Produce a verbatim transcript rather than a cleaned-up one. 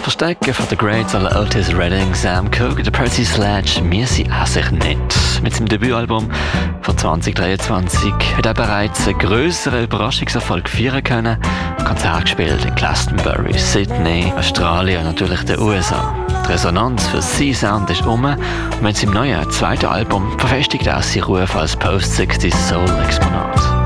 Verstecken von den Greats aller Otis Redding, Sam Cooke und Percy Sledge, wir sind auch sich nicht. Mit seinem Debütalbum von zwanzig dreiundzwanzig hat er bereits einen grösseren Überraschungserfolg feiern können. Konzerte gespielt in Glastonbury, Sydney, Australien und natürlich den U S A. Die Resonanz für seinen Sound ist um und mit seinem neuen zweiten Album verfestigt er seinen Ruf als Post-sechziger Soul-Exponat.